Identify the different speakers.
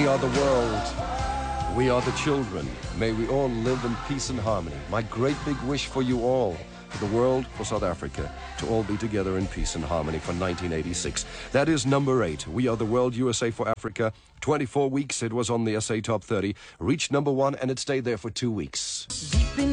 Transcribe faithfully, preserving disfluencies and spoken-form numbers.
Speaker 1: We are the world. We are the children. May we all live in peace and harmony. My great big wish for you all, for the world, for South Africa, to all be together in peace and harmony for nineteen eighty-six. That is number eight. We Are the World, U S A for Africa. twenty-four weeks it was on the S A Top thirty. Reached number one and it stayed there for two weeks.